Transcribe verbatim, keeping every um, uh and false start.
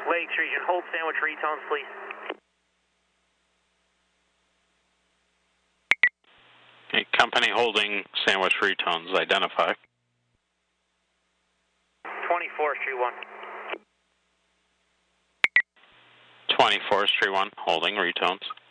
Lakes Region, hold sandwich retones, please. Okay, company holding sandwich retones, identify. twenty forestry one. twenty forestry one, holding retones.